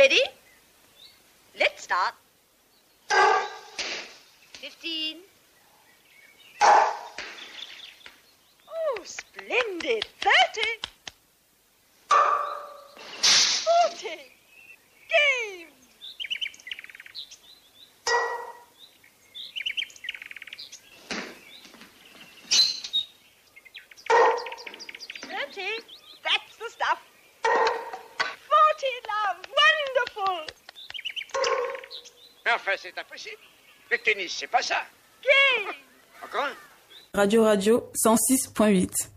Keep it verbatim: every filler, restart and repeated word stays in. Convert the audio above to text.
Ready? Let's start. Fifteen. Oh, splendid. Thirty. Forty. Game. Thirty. That's the stuff. Forty, love. Wonderful. Mais enfin, c'est impossible. Le tennis, c'est pas ça. Game. Encore un. Radio Radio cent six point huit.